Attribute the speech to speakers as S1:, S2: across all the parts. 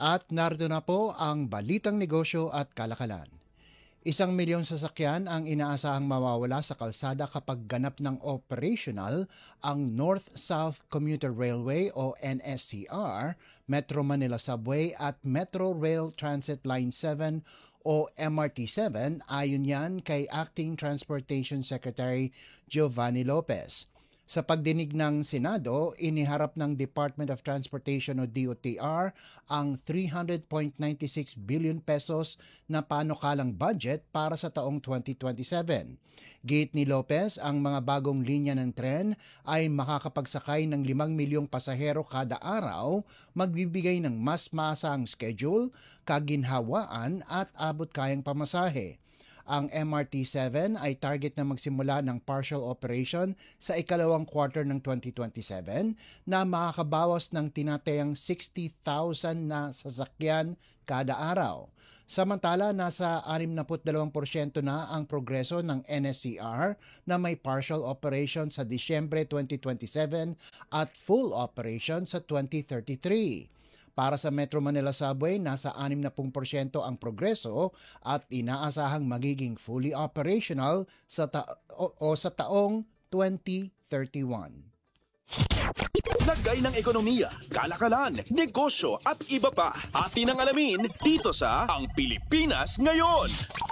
S1: At narito na po ang balitang negosyo at kalakalan. 1 milyong sasakyan ang inaasahang mawawala sa kalsada kapag ganap ng operational ang North-South Commuter Railway o NSCR, Metro Manila Subway at Metro Rail Transit Line 7 o MRT7 ayon yan kay Acting Transportation Secretary Giovanni Lopez. Sa pagdinig ng Senado, iniharap ng Department of Transportation o DOTR ang 300.96 billion pesos na panukalang budget para sa taong 2027. Giit ni Lopez, ang mga bagong linya ng tren ay makakapagsakay ng 5 milyong pasahero kada araw, magbibigay ng mas maasahang schedule, kaginhawaan at abot kayang pamasahe. Ang MRT7 ay target na magsimula ng partial operation sa ikalawang quarter ng 2027 na makakabawas ng tinatayang 60,000 na sasakyan kada araw. Samantala, nasa 62% na ang progreso ng NSCR na may partial operation sa Disyembre 2027 at full operation sa 2033. Para sa Metro Manila Subway, nasa 60% ang progreso at inaasahang magiging fully operational sa taong 2031.
S2: Lagay ng ekonomiya, kalakalan, negosyo at iba pa. Atin ang alamin dito sa Ang Pilipinas Ngayon.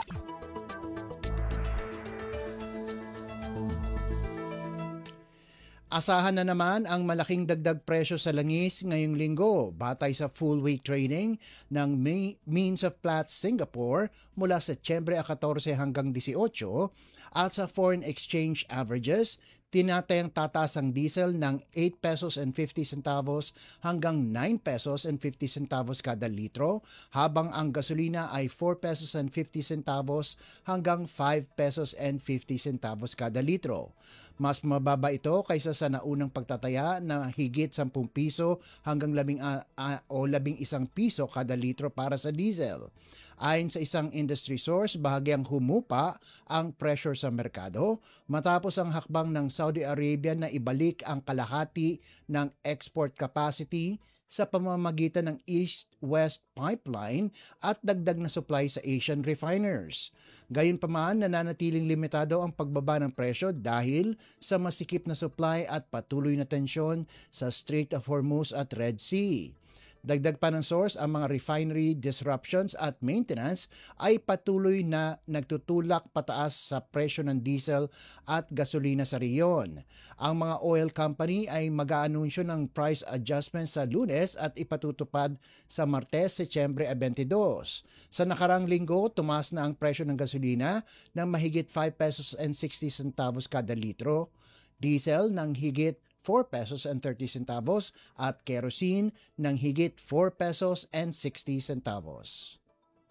S1: Asahan na naman ang malaking dagdag presyo sa langis ngayong linggo batay sa full week trading ng Means of Platts Singapore mula Setyembre 14 hanggang 18 at sa foreign exchange averages, tinatayang tataas ang diesel ng 8 pesos and 50 centavos hanggang 9 pesos and 50 centavos kada litro, habang ang gasolina ay 4 pesos and 50 centavos hanggang 5 pesos and 50 centavos kada litro. Mas mababa ito kaysa sa naunang pagtataya na higit 10 piso hanggang 11 piso kada litro para sa diesel. Ayon sa isang industry source, bahagyang humupa ang pressure sa merkado matapos ang hakbang ng Saudi Arabia na ibalik ang kalahati ng export capacity sa pamamagitan ng East-West Pipeline at dagdag na supply sa Asian refiners. Gayunpaman, nananatiling limitado ang pagbaba ng presyo dahil sa masikip na supply at patuloy na tensyon sa Strait of Hormuz at Red Sea. Dagdag pa ng source, ang mga refinery disruptions at maintenance ay patuloy na nagtutulak pataas sa presyo ng diesel at gasolina sa riyon. Ang mga oil company ay mag-aanunsyo ng price adjustment sa Lunes at ipatutupad sa Martes, Setyembre 22. Sa nakarang linggo, tumaas na ang presyo ng gasolina ng mahigit 5 pesos and 60 centavos kada litro, diesel ng higit 4 pesos and 30 centavos at kerosene ng higit 4 pesos and 60 centavos.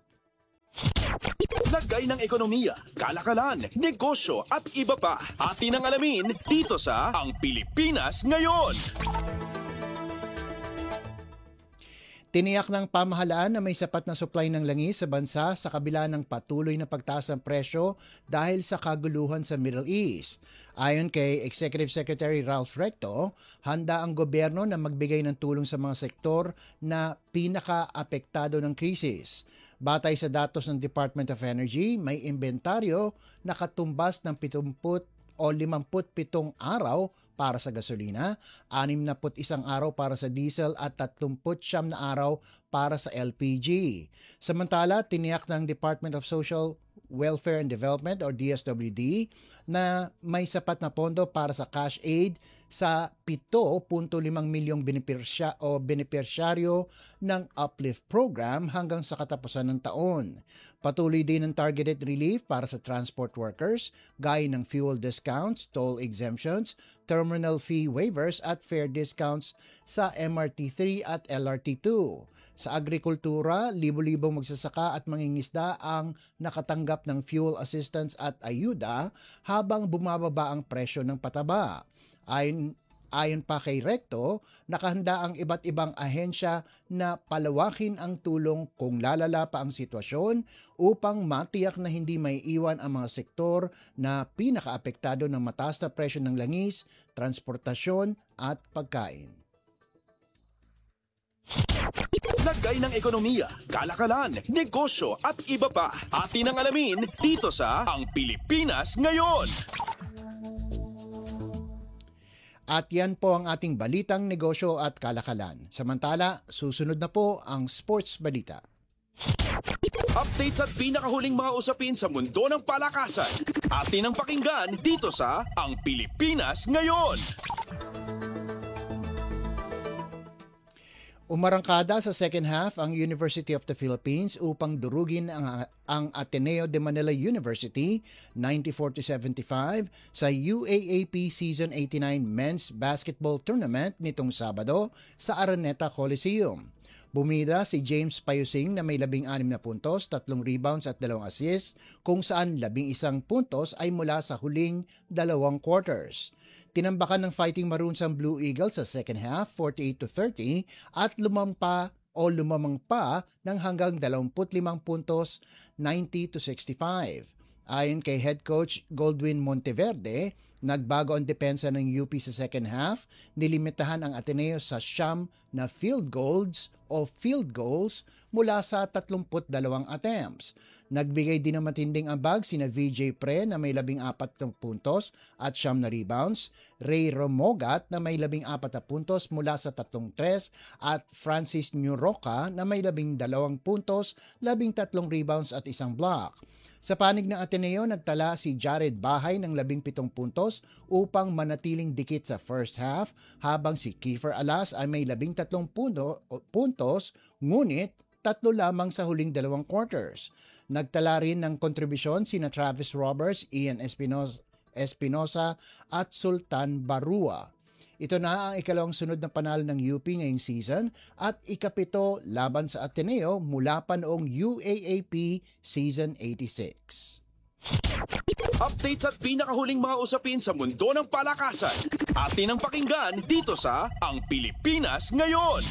S2: Lagay ng ekonomiya, kalakalan, negosyo at iba pa. Atin ang alamin dito sa Ang Pilipinas Ngayon.
S1: Tiniyak ng pamahalaan na may sapat na supply ng langis sa bansa sa kabila ng patuloy na pagtaas ng presyo dahil sa kaguluhan sa Middle East. Ayon kay Executive Secretary Ralph Recto, handa ang gobyerno na magbigay ng tulong sa mga sektor na pinaka-apektado ng krisis. Batay sa datos ng Department of Energy, may inventaryo na katumbas ng 57 araw para sa gasolina, 61 araw para sa diesel at 39 na araw para sa LPG. Samantala, tiniyak ng Department of Social Welfare and Development or DSWD na may sapat na pondo para sa cash aid sa 7.5 milyong benepisyaryo ng Uplift Program hanggang sa katapusan ng taon. Patuloy din ang targeted relief para sa transport workers, gaya ng fuel discounts, toll exemptions, terminal fee waivers at fare discounts sa MRT3 at LRT2. Sa agrikultura, libo-libong magsasaka at mangingisda ang nakatanggap ng fuel assistance at ayuda habang bumababa ang presyo ng pataba. Ayon pa kay Recto, nakahanda ang iba't ibang ahensya na palawakin ang tulong kung lalala pa ang sitwasyon upang matiyak na hindi may iwan ang mga sektor na pinakaapektado ng mataas na presyo ng langis, transportasyon at pagkain.
S2: Lagay ng ekonomiya, kalakalan, negosyo at iba pa. Atin ang alamin dito sa Ang Pilipinas Ngayon.
S1: At yan po ang ating balitang negosyo at kalakalan. Samantala, susunod na po ang sports balita.
S2: Updates at pinakahuling mga usapin sa mundo ng palakasan. Atin ang pakinggan dito sa Ang Pilipinas Ngayon.
S1: Umarangkada sa second half ang University of the Philippines upang durugin ang Ateneo de Manila University 94-75 sa UAAP Season 89 Men's Basketball Tournament nitong Sabado sa Araneta Coliseum. Bumida si James Payusing na may 16 na puntos, 3 rebounds at 2 assists kung saan 11 puntos ay mula sa huling 2 quarters. Tinambakan ng Fighting Maroons ang Blue Eagles sa second half 48-30 at lumamang pa ng hanggang 25 puntos 90-65. Ayon kay head coach Goldwyn Monteverde, nagbago ang depensa ng UP sa second half, nilimitahan ang Ateneo sa siyam na field goals mula sa 32 attempts. Nagbigay din ng matinding ambag sina VJ Pre na may 14 puntos at 9 na rebounds, Ray Romogat na may 14 na puntos mula sa 3 tres at Francis Nuroca na may 12 puntos, 13 rebounds at 1 block. Sa panig ng Ateneo, nagtala si Jared Bahay ng 17 puntos upang manatiling dikit sa first half, habang si Kiefer Alas ay may 13 puntos, ngunit 3 lamang sa huling 2 quarters. Nagtala rin ng kontribusyon sina Travis Roberts, Ian Espinosa at Sultan Barua. Ito na ang ikalawang sunod na panalo ng UP ngayong season at ikapito laban sa Ateneo mula pa noong UAAP Season 86.
S2: Updates at pinakahuling mga usapin sa mundo ng palakasan. Atin ang pakinggan dito sa Ang Pilipinas Ngayon.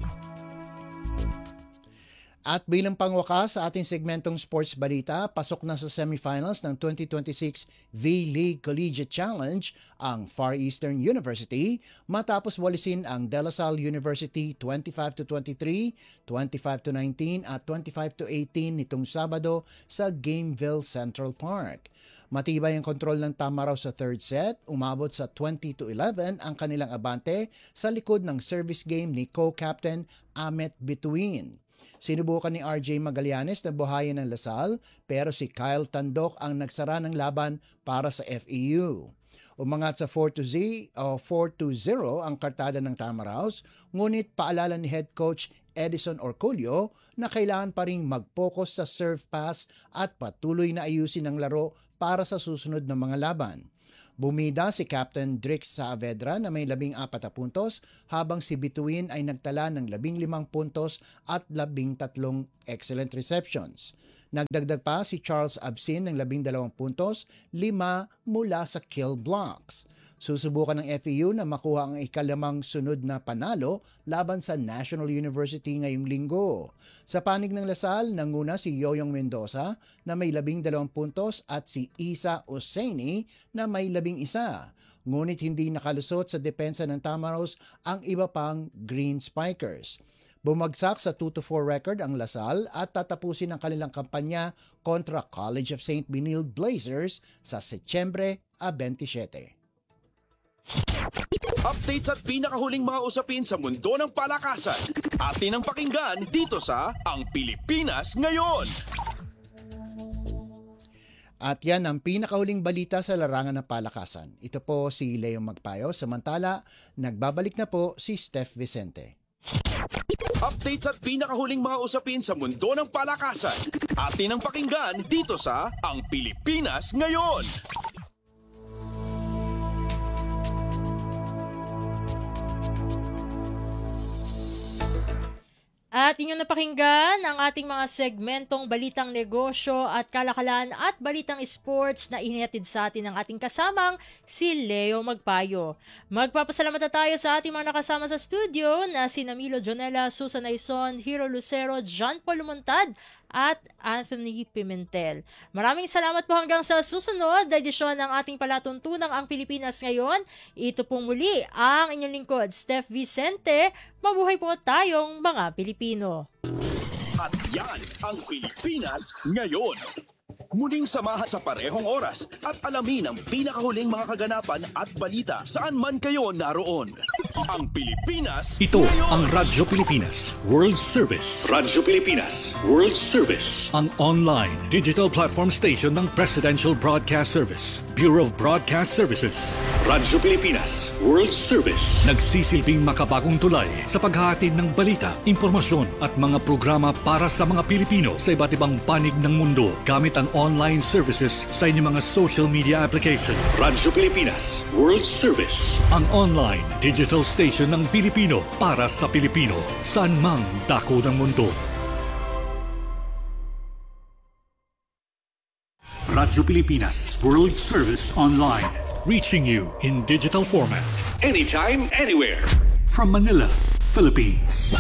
S1: At bilang pangwakas sa ating segmentong sports balita, pasok na sa semifinals ng 2026 V-League Collegiate Challenge ang Far Eastern University matapos walisin ang De La Salle University 25-23, 25-19 at 25-18 nitong Sabado sa Gameville Central Park. Matibay ang kontrol ng Tamaraw sa third set, umabot sa 20-11 ang kanilang abante sa likod ng service game ni co-captain Amet Bituin. Sinubukan ni RJ Magallanes na buhayin ng Lasal pero si Kyle Tandok ang nagsara ng laban para sa FEU. Umangat sa 4-0 ang kartada ng Tamaraws, ngunit paalala ni head coach Edison Orculio na kailangan pa ring mag-focus sa serve pass at patuloy na ayusin ang laro para sa susunod na mga laban. Bumida si Captain Drix Saavedra na may 14 na puntos habang si Bituin ay nagtala ng 15 puntos at 13 excellent receptions. Nagdagdag pa si Charles Absin ng 12 puntos, 5 mula sa kill blocks. Susubukan ng FEU na makuha ang ikalimang sunod na panalo laban sa National University ngayong linggo. Sa panig ng Lasal, nanguna si Yoyong Mendoza na may 12 puntos at si Isa Oseini na may 11. Ngunit hindi nakalusot sa depensa ng Tamaraws ang iba pang Green Spikers. Bumagsak sa 2-4 record ang Lasal at tatapusin ang kanilang kampanya kontra College of St. Benilde Blazers sa Setyembre 27.
S2: Updates at pinakahuling mga usapin sa mundo ng palakasan. Atin ang pakinggan dito sa Ang Pilipinas Ngayon.
S1: At yan ang pinakahuling balita sa larangan ng palakasan. Ito po si Leo Magpayo. Samantala, nagbabalik na po si Steph Vicente.
S2: Updates at pinakahuling mga usapin sa mundo ng palakasan. Atin ang pakinggan dito sa Ang Pilipinas Ngayon.
S3: At inyong napakinggan ang ating mga segmentong balitang negosyo at kalakalan at balitang sports na inihatid sa atin ng ating kasamang si Leo Magpayo. Magpapasalamat na tayo sa ating mga nakasama sa studio na si Milo Jonella, Susan Aison, Hiro Lucero, John Paul Lumontad at Anthony Pimentel. Maraming salamat po hanggang sa susunod na edisyon ng ating palatuntunang Ang Pilipinas Ngayon. Ito pong muli ang inyong lingkod, Steph Vicente. Mabuhay po tayong mga Pilipino.
S2: At yan ang Pilipinas Ngayon. Muling samahan sa parehong oras at alamin ang pinakahuling mga kaganapan at balita saan man kayo naroon. Ang Pilipinas
S4: Ito
S2: Ngayon.
S4: ang Radyo Pilipinas World Service. Radyo Pilipinas World Service. Ang online digital platform station ng Presidential Broadcast Service, Bureau of Broadcast Services. Radyo Pilipinas World Service. Nagsisilbing makabagong tulay sa paghahatid ng balita, impormasyon at mga programa para sa mga Pilipino sa iba't ibang panig ng mundo gamit ang online services sa inyong mga social media application. Radyo Pilipinas World Service. Ang online digital station ng Pilipino para sa Pilipino saan mang dako ng mundo. Radyo Pilipinas World Service Online. Reaching you in digital format. Anytime, anywhere. From Manila, Philippines.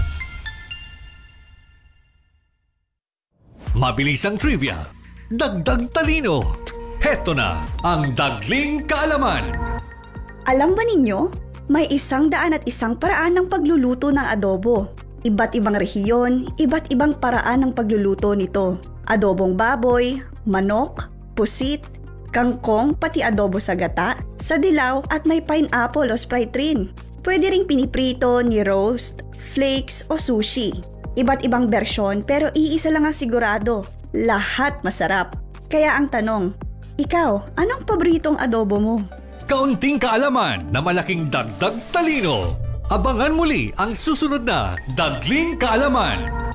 S4: Mabilisang trivia. Dagdag talino. Heto na ang Dagling Kaalaman.
S5: Alam ba ninyo, may 101 paraan ng pagluluto ng adobo. Iba't ibang rehiyon, iba't ibang paraan ng pagluluto nito. Adobong baboy, manok, pusit, kangkong, pati adobo sa gata, sa dilaw at may pineapple o Sprite rin. Pwede ring piniprito, ni-roast, flakes o sushi. Iba't ibang bersyon pero iisa lang ang sigurado. Lahat masarap. Kaya ang tanong, ikaw, anong paboritong adobo mo?
S4: Kaunting kaalaman na malaking dagdag talino. Abangan muli ang susunod na Dagling Kaalaman.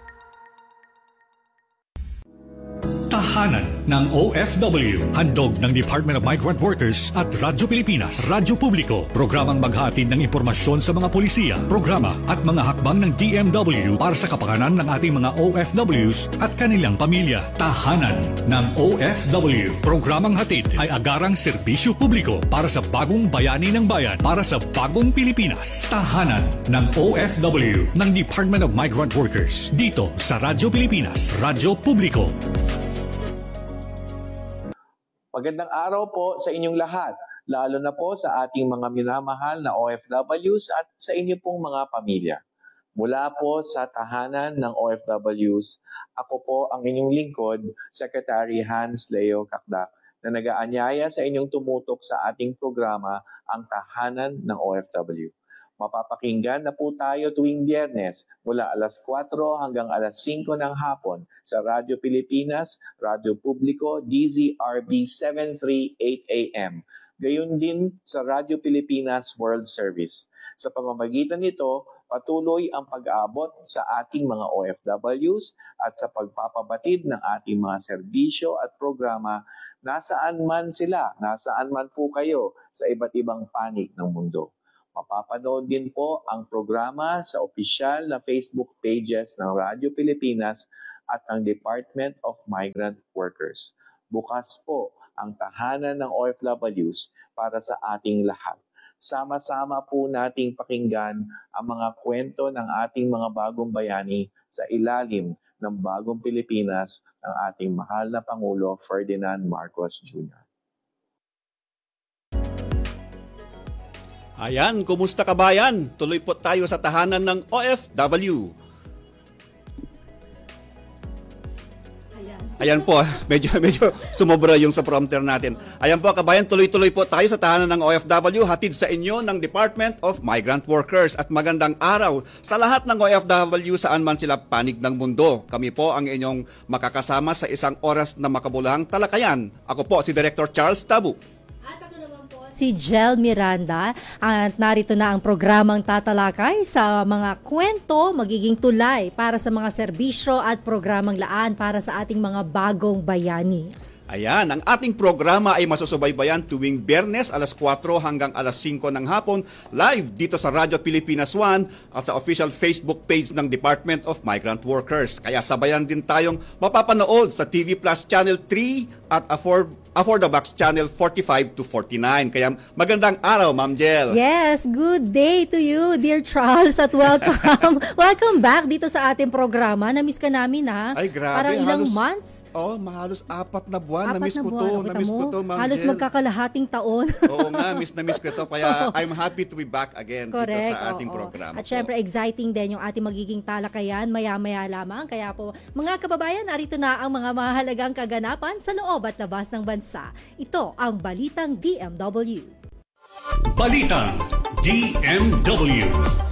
S4: Tahanan ng OFW. Handog ng Department of Migrant Workers at Radyo Pilipinas, Radyo Publiko. Programang maghatid ng impormasyon sa mga polisiya, programa at mga hakbang ng DMW para sa kapakanan ng ating mga OFWs at kanilang pamilya. Tahanan ng OFW. Programang hatid ay agarang serbisyo publiko para sa bagong bayani ng bayan, para sa bagong Pilipinas. Tahanan ng OFW ng Department of Migrant Workers. Dito sa Radyo Pilipinas, Radyo Publiko.
S6: Magandang araw po sa inyong lahat, lalo na po sa ating mga minamahal na OFWs at sa inyo pong mga pamilya. Mula po sa tahanan ng OFWs, ako po ang inyong lingkod, Secretary Hans Leo Kakdak, na nag-aanyaya sa inyong tumutok sa ating programa, ang Tahanan ng OFW. Mapapakinggan na po tayo tuwing Biyernes mula alas 4 hanggang alas 5 ng hapon sa Radyo Pilipinas, Radyo Publiko, DZRB 738 AM. Gayon din sa Radyo Pilipinas World Service. Sa pamamagitan nito, patuloy ang pag-aabot sa ating mga OFWs at sa pagpapabatid ng ating mga serbisyo at programa nasaan man sila, nasaan man po kayo sa iba't ibang panig ng mundo. Mapapanood din po ang programa sa opisyal na Facebook pages ng Radyo Pilipinas at ng Department of Migrant Workers. Bukas po ang tahanan ng OFWs para sa ating lahat. Sama-sama po nating pakinggan ang mga kwento ng ating mga bagong bayani sa ilalim ng bagong Pilipinas ng ating mahal na Pangulo Ferdinand Marcos Jr.
S7: Ayan, kumusta kabayan? Tuloy po tayo sa tahanan ng OFW. Ayan po, medyo sumobra yung sa prompter natin. Ayan po kabayan, tuloy-tuloy po tayo sa tahanan ng OFW, hatid sa inyo ng Department of Migrant Workers. At magandang araw sa lahat ng OFW saan man sila panig ng mundo. Kami po ang inyong makakasama sa isang oras na makabuluhang talakayan. Ako po si Director Charles Tabu.
S8: Si Jel Miranda at narito na ang programang tatalakay sa mga kwento, magiging tulay para sa mga serbisyo at programang laan para sa ating mga bagong bayani.
S7: Ayan, ang ating programa ay masusubaybayan tuwing Biyernes alas 4 hanggang alas 5 ng hapon live dito sa Radyo Pilipinas 1 at sa official Facebook page ng Department of Migrant Workers. Kaya sabayan din tayong mapapanood sa TV Plus Channel 3 at For the Box Channel 45 to 49. Kaya magandang araw, Ma'am Jel.
S8: Yes, good day to you, dear Charles, at welcome. Welcome back dito sa ating programa. Na-miss ka namin, ha?
S7: Ay, grabe.
S8: Parang ilang months?
S7: Halos 4 na buwan.
S8: 4
S7: Na-miss
S8: na
S7: ko
S8: buwan.
S7: to.
S8: Kita
S7: Na-miss
S8: mo?
S7: ko to, Ma'am
S8: Halos
S7: Jel.
S8: magkakalahating taon.
S7: Oo nga, na-miss ko to. Kaya I'm happy to be back again dito sa ating
S8: oo.
S7: programa.
S8: At syempre, exciting din yung ating magiging talakayan maya-maya lamang. Kaya po, mga kababayan, narito na ang mga mahalagang kaganapan sa loob at labas ng bansa. Ito ang Balitang DMW.
S4: Balitang DMW.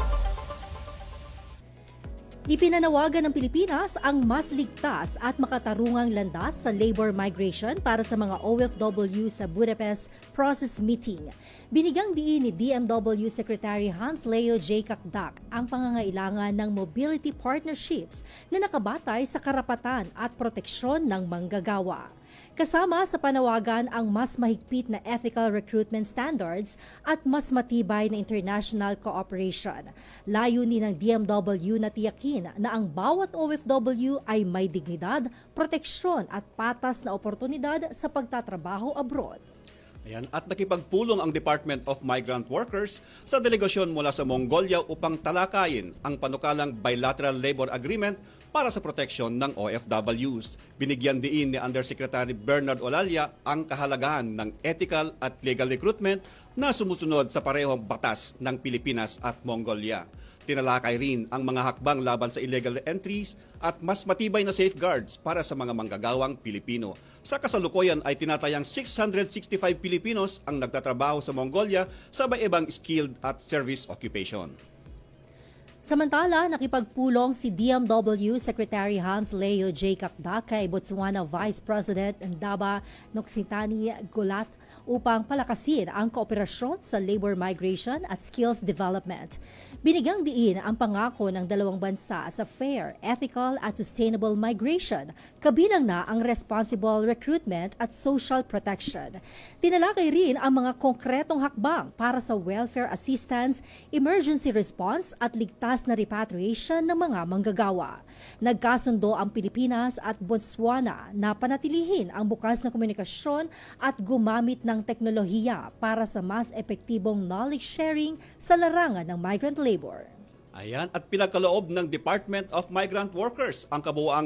S8: Ipinanawagan ng Pilipinas ang mas ligtas at makatarungang landas sa labor migration para sa mga OFW sa Budapest Process Meeting. Binigyang diin ni DMW Secretary Hans Leo J. Kakdak ang pangangailangan ng mobility partnerships na nakabatay sa karapatan at proteksyon ng manggagawa. Kasama sa panawagan ang mas mahigpit na ethical recruitment standards at mas matibay na international cooperation. Layunin ng DMW na tiyakin na ang bawat OFW ay may dignidad, proteksyon at patas na oportunidad sa pagtatrabaho abroad.
S7: Ayan, at nakipagpulong ang Department of Migrant Workers sa delegasyon mula sa Mongolia upang talakayin ang panukalang bilateral labor agreement para sa proteksyon ng OFWs. Binigyan diin ni Undersecretary Bernard Olalia ang kahalagahan ng ethical at legal recruitment na sumusunod sa parehong batas ng Pilipinas at Mongolia. Tinalakay rin ang mga hakbang laban sa illegal entries at mas matibay na safeguards para sa mga manggagawang Pilipino. Sa kasalukuyan ay tinatayang 665 Pilipinos ang nagtatrabaho sa Mongolia sa iba-ibang skilled at service occupation.
S8: Samantala, nakipagpulong si DMW Secretary Hans Leo J. Kakdak kay Botswana Vice President Ndaba Noksitani Gulat upang palakasin ang kooperasyon sa labor migration at skills development. Binigyang diin ang pangako ng dalawang bansa sa fair, ethical at sustainable migration, kabilang na ang responsible recruitment at social protection. Tinalakay rin ang mga konkretong hakbang para sa welfare assistance, emergency response at ligtas na repatriation ng mga manggagawa. Nagkasundo ang Pilipinas at Botswana na panatilihin ang bukas na komunikasyon at gumamit ng teknolohiya para sa mas epektibong knowledge sharing sa larangan ng migrant labor.
S7: Ayan, at pinagkaloob ng Department of Migrant Workers ang kabuuang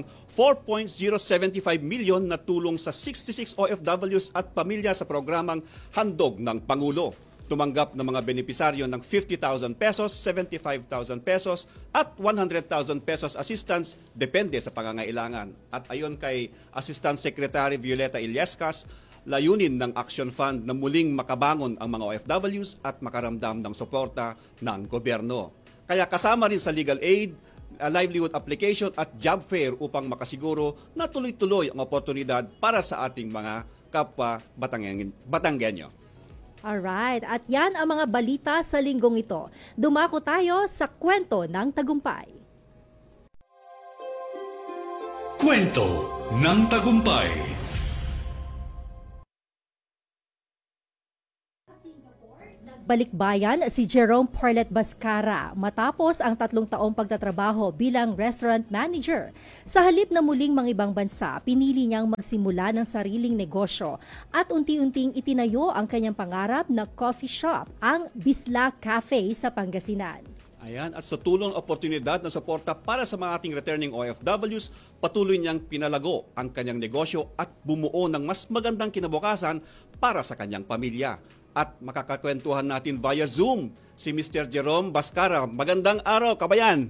S7: 4.075 million na tulong sa 66 OFWs at pamilya sa programang Handog ng Pangulo. Tumanggap ng mga benepisaryo ng 50,000 pesos, 75,000 pesos at 100,000 pesos assistance depende sa pangangailangan. At ayon kay Assistant Secretary Violeta Illescas, layunin ng Action Fund na muling makabangon ang mga OFWs at makaramdam ng suporta ng gobyerno. Kaya kasama rin sa legal aid, livelihood application at job fair upang makasiguro na tuloy-tuloy ang oportunidad para sa ating mga kapwa Batanggenyo.
S8: Alright, at yan ang mga balita sa linggong ito. Dumako tayo sa kwento ng tagumpay.
S4: Kwento ng tagumpay.
S8: Balikbayan si Jerome Porlet Bascara matapos ang 3 taong pagtatrabaho bilang restaurant manager. Sa halip na muling mangibang bansa, pinili niyang magsimula ng sariling negosyo at unti-unting itinayo ang kanyang pangarap na coffee shop, ang Bisla Cafe sa Pangasinan.
S7: Ayan, at sa tulong oportunidad ng suporta para sa mga ating returning OFWs, patuloy niyang pinalago ang kanyang negosyo at bumuo ng mas magandang kinabukasan para sa kanyang pamilya. At makakakwentuhan natin via Zoom si Mr. Jerome Bascara. Magandang araw, kabayan!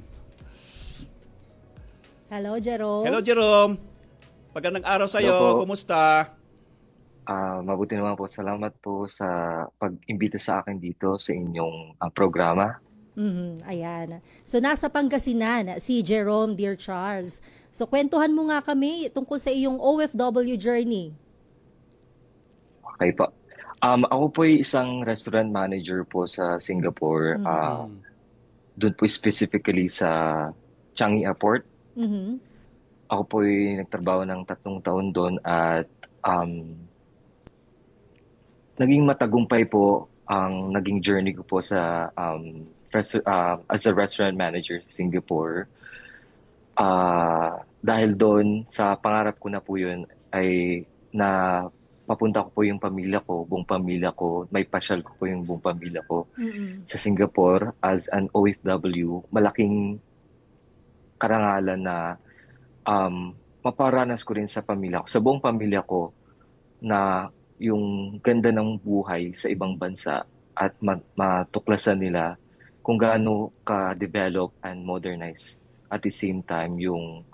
S8: Hello, Jerome.
S7: Hello, Jerome! Magandang araw sa iyo. Kumusta?
S9: Mabuti naman po. Salamat po sa pag-imbita sa akin dito sa inyong programa.
S8: Ayan. So, nasa Pangasinan si Jerome, dear Charles. So, kwentuhan mo nga kami tungkol sa iyong OFW journey.
S9: Okay po. Ako po ay isang restaurant manager po sa Singapore. Doon po specifically sa Changi Airport. Ako po ay nagtrabaho ng 3 taon doon at naging matagumpay po ang naging journey ko po sa as a restaurant manager sa Singapore. Dahil doon sa pangarap ko na po yun ay na papunta ko po yung pamilya ko, buong pamilya ko, may pasyal ko po yung buong pamilya ko
S8: Mm-mm.
S9: sa Singapore as an OFW. Malaking karangalan na maparanas ko rin sa pamilya ko, sa buong pamilya ko, na yung ganda ng buhay sa ibang bansa at matuklasan nila kung gaano ka-develop and modernize at the same time yung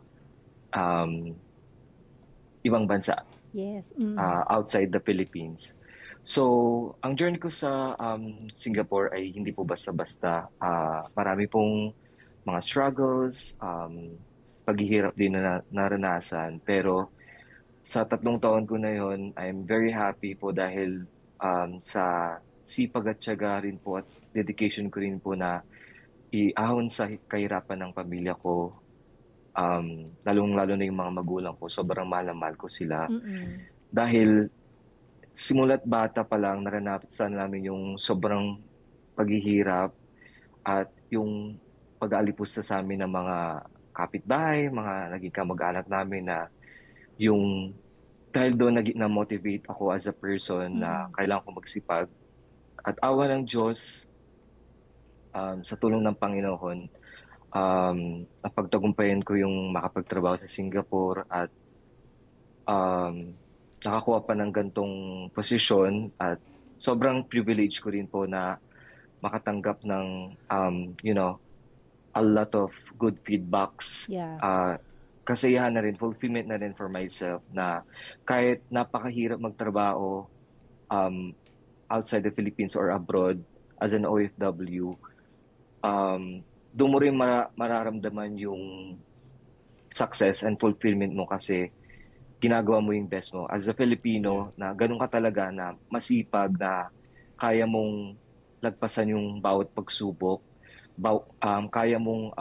S9: ibang bansa
S8: Yes.
S9: outside the Philippines. So, ang journey ko sa Singapore ay hindi po basta-basta. Marami pong mga struggles, paghihirap din na naranasan. Pero sa 3 taon ko na yon, I'm very happy po dahil sa sipag at tiyaga rin po at dedication ko rin po na iahon sa kahirapan ng pamilya ko. Lalong-lalo na yung mga magulang ko, sobrang mahal na mahal ko sila. Dahil simula't bata pa lang, naranasan namin yung sobrang paghihirap at yung pag-aalipusta sa amin ng mga kapitbahay, mga naging kamag-anak namin na yung dahil doon na-motivate ako as a person na kailangan ko magsipag. At awa ng Diyos, sa tulong ng Panginoon, napagtagumpayan ko yung makapagtrabaho sa Singapore at nakakuha pa ng gantong posisyon at sobrang privilege ko rin po na makatanggap ng a lot of good feedbacks.
S8: Yeah.
S9: Kasiyahan na rin, fulfillment na rin for myself na kahit napakahirap magtrabaho outside the Philippines or abroad as an OFW, doon mo rin mararamdaman yung success and fulfillment mo kasi ginagawa mo yung best mo. As a Filipino, na ganun ka talaga na masipag na kaya mong lagpasan yung bawat pagsubok, kaya mong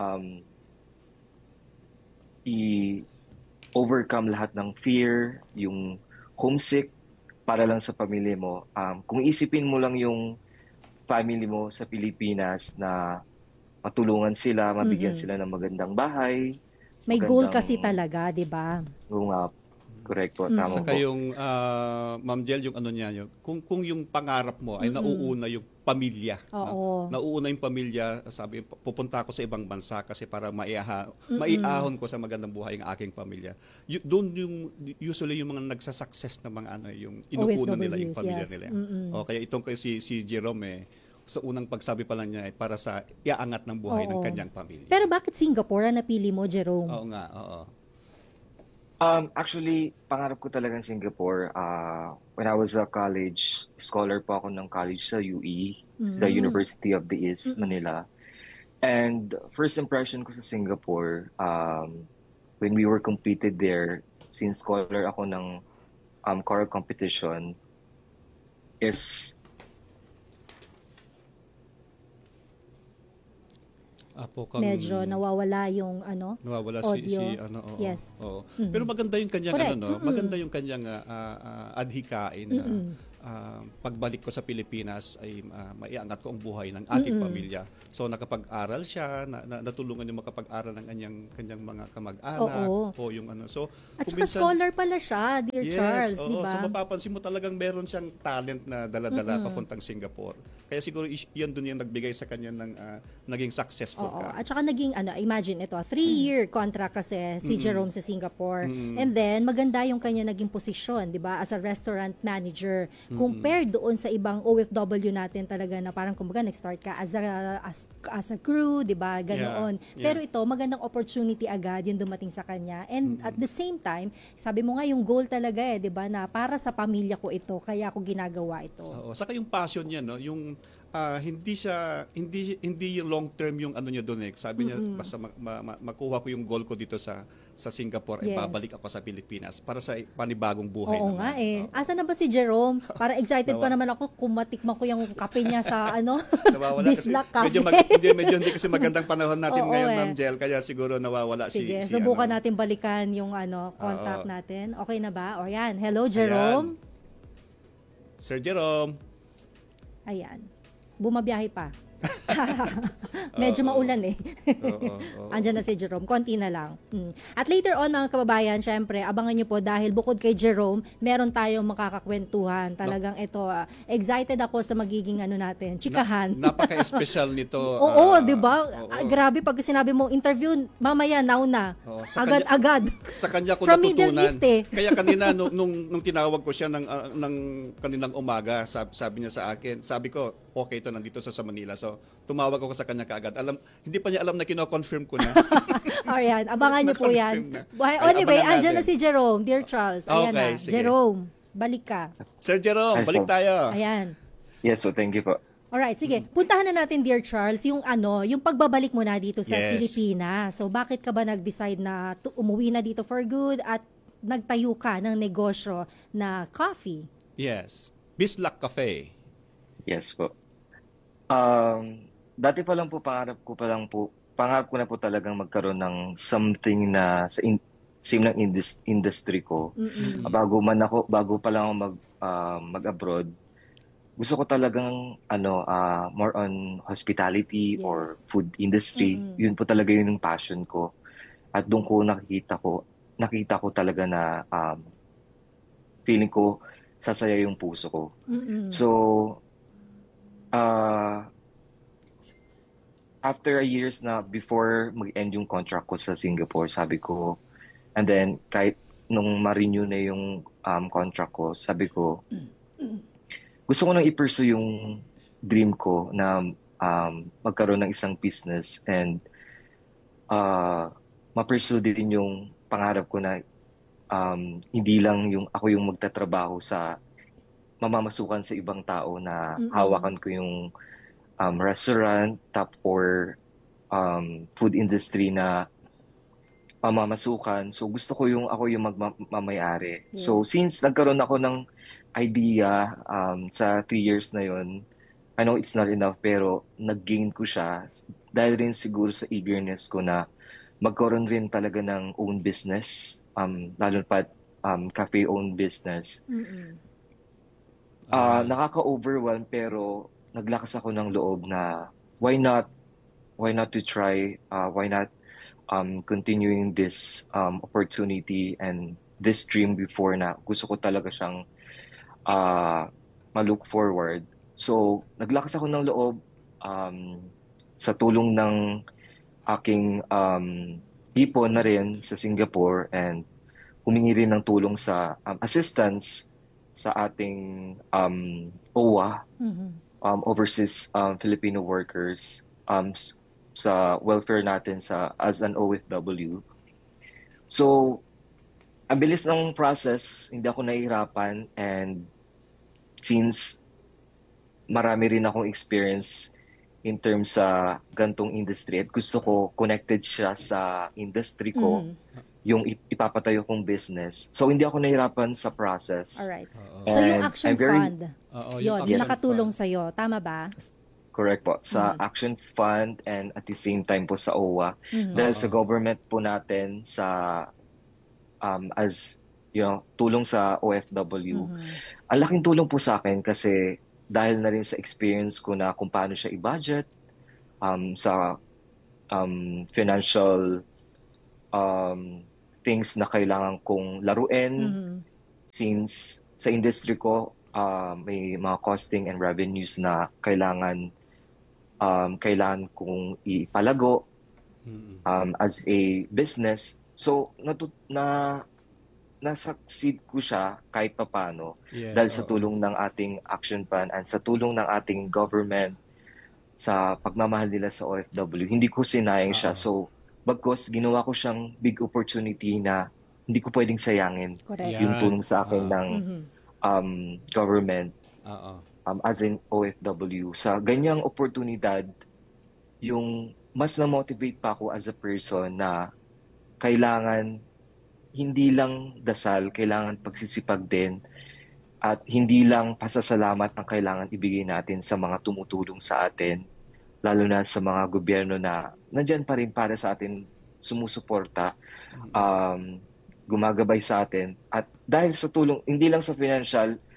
S9: i-overcome lahat ng fear, yung homesick para lang sa pamilya mo. Kung isipin mo lang yung family mo sa Pilipinas na matulungan sila, mabigyan sila ng magandang bahay.
S8: May goal kasi talaga, di ba?
S9: Oo nga, correct po, tama
S7: Saka
S9: po.
S7: yung, Ma'am Jel, yung ano niya, kung yung pangarap mo ay nauuna yung pamilya.
S8: Oo.
S7: Nauuna yung pamilya, sabi, pupunta ako sa ibang bansa kasi para maiahon ko sa magandang buhay ng aking pamilya. Doon yung, usually yung mga nagsasucess na mga yung inuuna nila yung pamilya
S8: yes.
S7: nila. O, kaya itong si Jerome, sa unang pagsabi pa lang niya ay para sa iaangat ng buhay ng kanyang pamilya.
S8: Pero bakit Singapore ang napili mo, Jerome?
S7: Oo nga, oo.
S9: Actually, pangarap ko talagang Singapore. When I was a college, scholar po ako ng college sa UE, the University of the East, Manila. And first impression ko sa Singapore, when we were competed there, since scholar ako ng choral competition, is
S8: medyo nawawala yung
S7: nawawala
S8: audio.
S7: si oo.
S8: Yes.
S7: Oo. Pero maganda yung kanyang
S8: Correct.
S7: maganda yung kanyang adhikain na pagbalik ko sa Pilipinas ay maiangat ko ang buhay ng aking pamilya. So nakapag-aral siya, natulungan yung makapag-aral ng kanyang mga kamag-anak o yung So
S8: at saka scholar pala siya, Dear Charles, di ba?
S7: So mapapansin mo talagang meron siyang talent na dala-dala papuntang Singapore. Kaya siguro yan doon yung nagbigay sa kanya ng naging successful ka.
S8: At saka naging imagine ito, 3-year contract kasi si Jerome sa Singapore. And then maganda yung kanya naging posisyon, 'di ba? As a restaurant manager. Compared doon sa ibang OFW natin talaga na parang kumbaga nag-start ka as a crew, 'di ba? Ganoon.
S7: Yeah.
S8: Pero ito magandang opportunity agad yung dumating sa kanya. And at the same time, sabi mo nga yung goal talaga 'di ba, na para sa pamilya ko ito, kaya ako ginagawa ito.
S7: Oo, saka yung passion niya yung hindi yung long term yung niya doon Sabi niya basta makuha ko yung goal ko dito sa Singapore ay babalik ako sa Pilipinas para sa panibagong buhay
S8: Oo
S7: naman.
S8: nga Asa na ba si Jerome? Para excited pa naman ako kung matikman ko yung kape niya sa
S7: Nawawala kasi
S8: Bislak Cafe.
S7: medyo hindi kasi magandang panahon natin
S8: Oo,
S7: ngayon, Ma'am Jel, kaya siguro nawawala
S8: Sige,
S7: si
S8: subukan natin balikan yung contact natin. Okay na ba? O yan. Hello, Jerome.
S7: Sir Jerome.
S8: Ayan. Bumabiyahe pa. Medyo maulan eh.
S7: Oo.
S8: Andyan na si Jerome, konti na lang. At later on mga kababayan, syempre, abangan nyo po dahil bukod kay Jerome, meron tayong makakakwentuhan. Talagang ito, excited ako sa magiging natin, chikahan.
S7: Napaka-espesyal nito.
S8: Oo, di ba?
S7: oo.
S8: Grabe pag sinabi mo interview, mamaya, now na.
S7: Oo,
S8: Agad-agad.
S7: Sa kanya ko
S8: From Middle
S7: natutunan.
S8: East eh.
S7: Kaya kanina nung tinawag ko siya ng kaninang umaga, sabi niya sa akin, sabi ko, okay to, nandito sa Manila. So, tumawag ako sa kanya kaagad. Hindi pa niya alam na kino-confirm ko na.
S8: Ayan, abangan niyo po yan.
S7: Na-confirm na.
S8: Well,
S7: Ay,
S8: anyway,
S7: abangan
S8: andyan na
S7: natin.
S8: si Jerome, Dear Charles. Ayan
S7: Okay,
S8: na.
S7: sige.
S8: Jerome, balik ka.
S7: Sir Jerome,
S9: Ay,
S7: balik
S9: so-
S7: tayo.
S8: Ayan.
S9: Yes, so thank you po.
S8: Alright, sige. Puntahan na natin, Dear Charles, yung yung pagbabalik mo na dito sa
S7: Yes.
S8: Pilipinas. So, bakit ka ba nag-decide na umuwi na dito for good at nagtayo ka ng negosyo na coffee?
S7: Yes. Bislak Cafe.
S9: Yes po. Dati pa lang po, pangarap ko na po talagang magkaroon ng something na same ng industry ko. Bago pa lang ako mag-abroad, gusto ko talagang more on hospitality
S8: Yes.
S9: or food industry. Yun po talaga yun yung passion ko. At doon ko nakita ko talaga na feeling ko sasaya yung puso ko. So, after a years na before mag-end yung contract ko sa Singapore, sabi ko, and then kahit nung ma-renew na yung contract ko, sabi ko, gusto ko nang i-pursue yung dream ko na magkaroon ng isang business and ma-pursue din yung pangarap ko na hindi lang ako yung magtatrabaho sa mamamasukan sa ibang tao na hawakan ko yung restaurant or food industry na mamamasukan. So gusto ko ako yung magmamayari.
S8: Yeah.
S9: So since nagkaroon ako ng idea sa 3 years na yon, I know it's not enough pero nag-gain ko siya dahil rin siguro sa eagerness ko na magkaroon rin talaga ng own business, lalo pa cafe own business. Nakaka-overwhelm pero naglakas ako ng loob na why not to try, why not continuing this opportunity and this dream before na gusto ko talaga siyang ma-look forward. So, naglakas ako ng loob sa tulong ng aking ipon na rin sa Singapore and humingi rin ng tulong sa assistance sa ating OWA, overseas Filipino workers, sa welfare natin as an OFW. So, ang bilis ng process, hindi ako nahihirapan, and since marami rin akong experience in terms sa gantong industry at gusto ko connected siya sa industry ko, yung ipapatayo kong business. So, hindi ako nahihirapan sa process.
S8: Alright.
S9: And
S8: So, yung Action
S9: I'm very-
S8: Fund, yun,
S7: Action
S8: nakatulong
S7: Fund.
S8: sa'yo. Tama ba?
S9: Correct po. Sa Action Fund and at the same time po sa OWA. Dahil sa government po natin as tulong sa OFW. Ang laking tulong po sa akin kasi dahil na rin sa experience ko na kung paano siya i-budget, sa financial things na kailangan kong laruin, since sa industry ko may mga costing and revenues na kailangan kong ipalago as a business. So na-succeed ko siya kahit papaano dahil sa tulong ng ating Action Fund and sa tulong ng ating government sa pagmamahal nila sa OFW. Hindi ko sinayang siya. So bagkus ginawa ko siyang big opportunity na hindi ko pwedeng sayangin.
S8: Correct.
S9: Yung tulong sa akin ng government as in OFW. Sa ganyang oportunidad, yung mas na-motivate pa ako as a person na kailangan hindi lang dasal, kailangan pagsisipag din at hindi lang pasasalamat ang kailangan ibigay natin sa mga tumutulong sa atin, lalo na sa mga gobyerno na nandyan pa rin para sa atin, sumusuporta, gumagabay sa atin. At dahil sa tulong, hindi lang sa financial,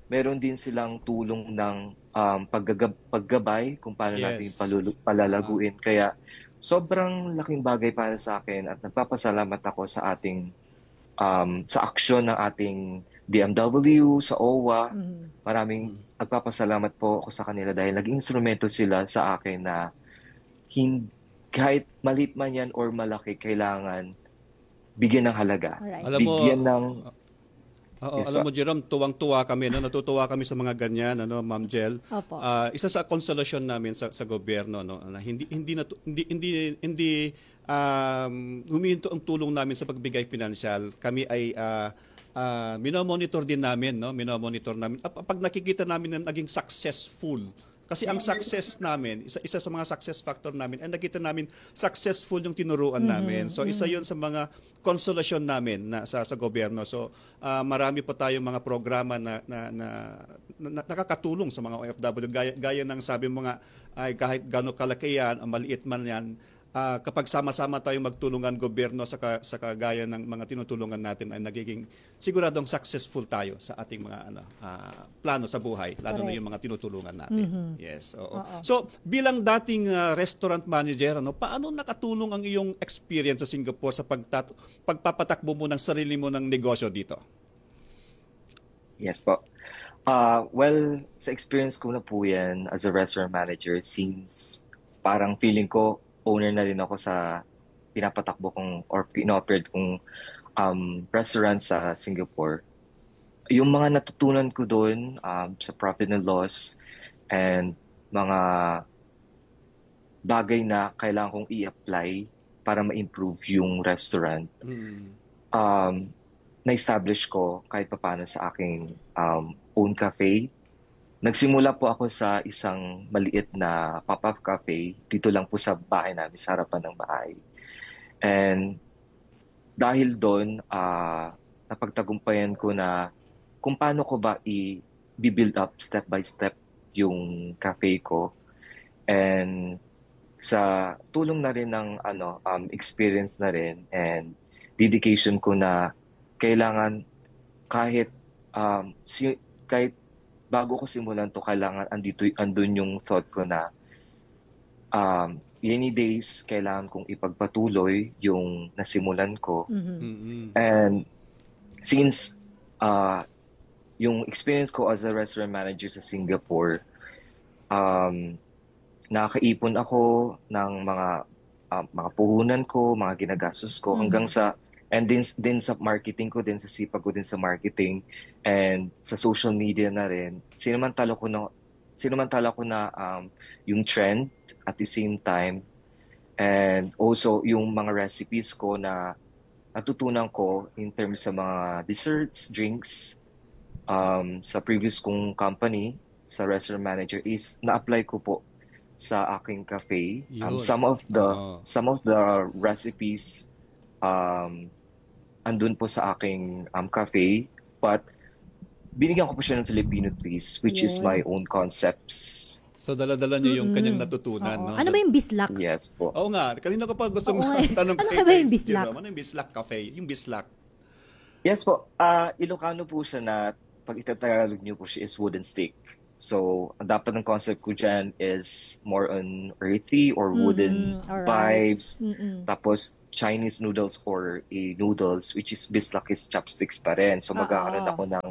S9: meron din silang tulong ng paggabay kung paano natin
S7: Yes.
S9: palalaguin. Kaya sobrang laking bagay para sa akin at nagpapasalamat ako sa ating sa aksyon ng ating DMW, sa OWA. Maraming nagpapasalamat po ako sa kanila dahil naging instrumento sila sa akin na kahit maliit man yan or malaki, kailangan bigyan ng halaga.
S8: Alright.
S7: Alam mo,
S9: Bigyan ng...
S7: Oo,
S9: Yes,
S7: alam
S9: po.
S7: mo, Jerome, tuwang-tuwa kami, no? Natutuwa kami sa mga ganyan, ano, Ma'am Jel.
S8: Opo.
S7: Isa sa konsolasyon namin sa gobyerno, no, na hindi humihinto ang tulong namin sa pagbigay pinansyal. Kami ay minomonitor din namin, no? Minomonitor namin. Pag nakikita namin na naging successful, kasi ang success namin, isa sa mga success factor namin, ay nakita namin successful yung tinuruan namin. So isa yun sa mga konsolasyon namin sa gobyerno. So marami pa tayong mga programa na nakakatulong sa mga OFW. Gaya ng sabi mo nga, ay kahit gano'ng kalaki yan, maliit man yan, kapag sama-sama tayong magtulungan gobyerno sa kagaya ng mga tinutulungan natin ay nagiging siguradong successful tayo sa ating mga plano sa buhay, lalo na yung mga tinutulungan natin. Yes, oo. So, bilang dating restaurant manager, paano nakatulong ang iyong experience sa Singapore sa pagpapatakbo mo ng sarili mo ng negosyo dito?
S9: Yes po. Well, sa experience ko na po yan as a restaurant manager, since parang feeling ko owner na rin ako sa pinapatakbo kong or pinoperate kong restaurant sa Singapore. Yung mga natutunan ko doon sa profit and loss and mga bagay na kailangan kong i-apply para ma-improve yung restaurant, na-establish ko kahit papaano sa aking own cafe. Nagsimula po ako sa isang maliit na pop-up cafe dito lang po sa bahay namin, sa harapan ng bahay. And dahil doon, napagtagumpayan ko na kung paano ko ba i-build up step by step yung cafe ko. And sa tulong na rin ng experience na rin and dedication ko na kailangan kahit bago ko simulan to, kailangan andun yung thought ko na any days kailangan kong ipagpatuloy yung nasimulan ko. And since yung experience ko as a restaurant manager sa Singapore, nakakaipon ako ng mga puhunan ko, mga ginagastos ko, hanggang sa and din sa marketing ko, din sa sipag ko din sa marketing and sa social media na rin. Sinamantala ko na yung trend at the same time, and also yung mga recipes ko na natutunan ko in terms sa mga desserts, drinks, sa previous kong company, sa restaurant manager, is na-apply ko po sa aking cafe. Some of the recipes andun po sa aking cafe, but binigyan ko po siya ng Filipino twist, which is my own concepts.
S7: So dala-dala niyo yung kanyang natutunan, no?
S8: Ano ba yung bislak?
S9: Yes po.
S7: Oo nga, kanina ko pa gustong tanong
S8: Ano
S7: kay
S8: ba yung bislak?
S7: Jerome, ano yung bislak cafe? Yung bislak.
S9: Yes po. Ilocano po siya na pag itatagalog niyo po siya is wooden stick. So, dapat ng concept ko dyan is more on earthy or wooden vibes. Tapos, Chinese noodles or noodles, which is bislak is chopsticks pa rin. So, magkakaroon ako ng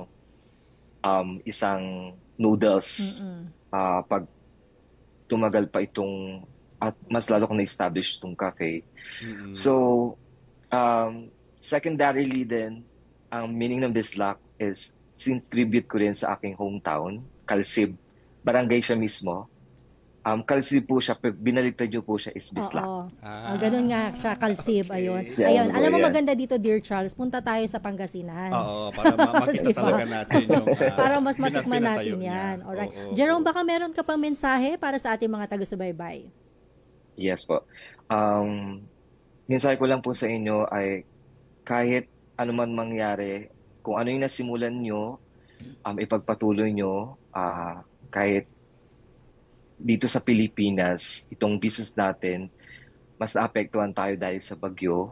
S9: isang noodles pag tumagal pa itong at mas lalo ko na-establish itong cafe. So, secondarily din, ang meaning ng bislak is since tribute ko rin sa aking hometown, Kalsib, barangay siya mismo. Kalsib po siya, binaliktad niyo po siya is bislak.
S8: Ganun nga siya, Kalsib. Ayun.
S9: Yeah,
S8: Ayun. Alam mo,
S9: yeah.
S8: maganda dito, Dear Charles, punta tayo sa Pangasinan.
S7: Oo, para makita
S8: Diba?
S7: talaga natin yung
S8: Para mas matikman
S7: pinatayo
S8: natin yan.
S7: niya.
S8: Alright.
S7: Oo.
S8: Jerome, baka meron ka pang mensahe para sa ating mga taga-subaybay?
S9: Yes po. Mensahe ko lang po sa inyo ay kahit ano man mangyari, kung ano yung nasimulan nyo, ipagpatuloy nyo, kahit dito sa Pilipinas, itong business natin, mas naapektuhan tayo dahil sa bagyo,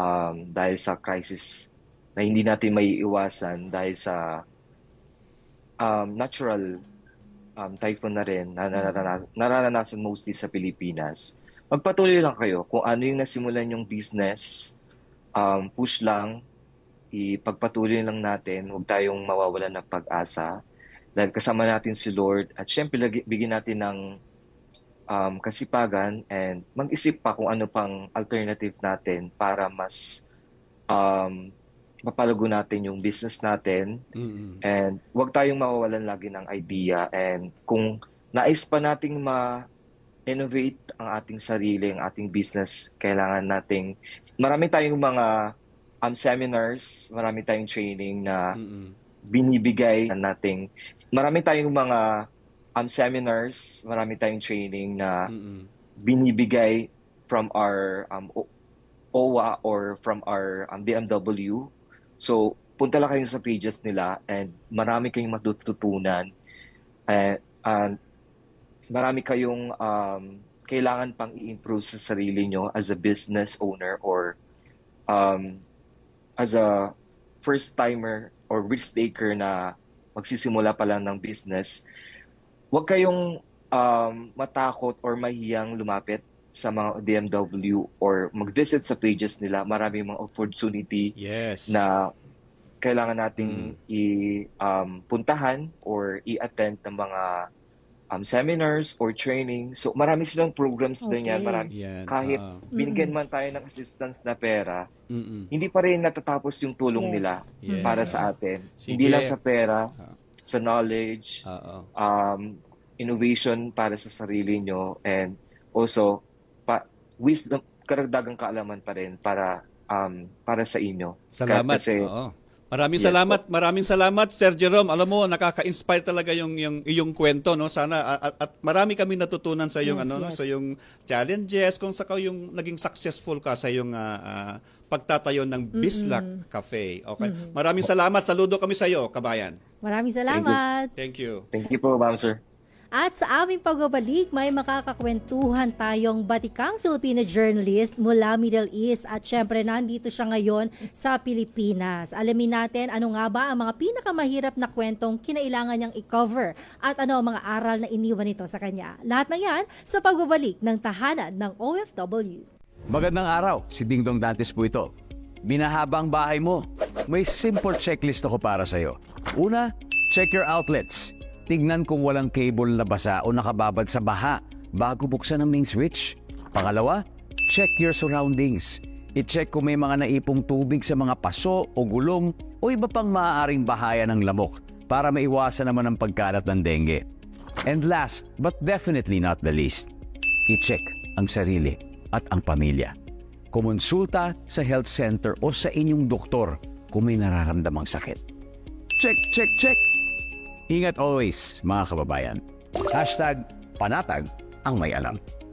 S9: dahil sa crisis na hindi natin maiiwasan, dahil sa natural typhoon na rin na nararanasan mostly sa Pilipinas, magpatuloy lang kayo. Kung ano yung nasimulan yung business, push lang, ipagpatuloy lang natin, huwag tayong mawawalan ng pag-asa. Dahil kasama natin si Lord at syempre bigyan natin ng kasipagan and mag-isip pa kung ano pang alternative natin para mas mapalago natin yung business natin. And huwag tayong mawawalan lagi ng idea. And kung nais pa nating ma-innovate ang ating sarili, ang ating business, kailangan nating, marami tayong mga seminars, marami tayong training na binibigay nating, marami tayong mga seminars, marami tayong training na binibigay from our OWA or from our BMW. So, punta lang kayo sa pages nila and marami kayong matututunan. And marami kayong kailangan pang i-improve sa sarili nyo as a business owner or as a first-timer or risk-taker na magsisimula pa lang ng business. Huwag kayong matakot or mahiyang lumapit sa mga BMW or mag-visit sa pages nila. Marami mga opportunity na kailangan nating puntahan or i-attend ng mga seminars or training. So marami silang programs din yan. Kahit binigyan man tayo ng assistance na pera, hindi pa rin natatapos yung tulong nila para sa atin. Hindi lang sa pera, sa knowledge, innovation para sa sarili nyo, and also wisdom, karagdagang kaalaman pa rin para sa inyo.
S7: Salamat. Maraming salamat Sir Jerome. Alam mo, nakaka-inspire talaga yung iyong kwento, no. Sana at marami kami natutunan sa iyong sa iyong challenges, kung saka yung naging successful ka sa iyong pagtatayo ng Bislak Cafe. Okay. Maraming salamat. Saludo kami sa iyo, kabayan.
S8: Maraming salamat.
S7: Thank you.
S9: Thank you po, ma'am, sir.
S8: At sa aming pagbabalik, may makakakwentuhan tayong batikang Filipino journalist mula Middle East at syempre nandito siya ngayon sa Pilipinas. Alamin natin ano nga ba ang mga pinakamahirap na kwentong kinailangan niyang i-cover at ano ang mga aral na iniwan nito sa kanya. Lahat ng yan sa pagbabalik ng tahanan ng OFW.
S10: Magandang araw, si Dingdong Dantes po ito. Binahaba ang bahay mo. May simple checklist ako para sa'yo. Una, check your outlets. Tignan kung walang cable na basa o nakababad sa baha bago buksan ang main switch. Pangalawa, check your surroundings. I-check kung may mga naipong tubig sa mga paso o gulong o iba pang maaaring bahaya ng lamok para maiwasan naman ang pagkalat ng dengue. And last, but definitely not the least, i-check ang sarili at ang pamilya. Kumonsulta sa health center o sa inyong doktor kung may nararamdamang sakit. Check, check, check! Ingat always, mga kababayan. #panatag ang may alam.